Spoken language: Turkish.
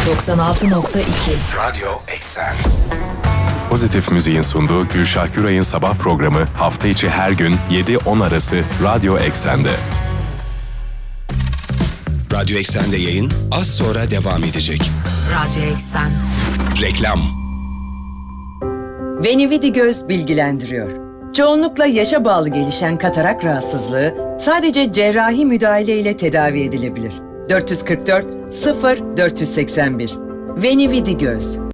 96.2 Radyo Eksen. Pozitif Müziğin sunduğu Gülşah Güray'ın sabah programı hafta içi her gün 7-10 arası Radyo Eksen'de. Radyo Eksen'de yayın az sonra devam edecek. Radyo Eksen. Reklam. Veni-Vidi-Göz bilgilendiriyor. Çoğunlukla yaşa bağlı gelişen katarak rahatsızlığı sadece cerrahi müdahale ile tedavi edilebilir. 444 0 481. Veni-Vidi-Göz.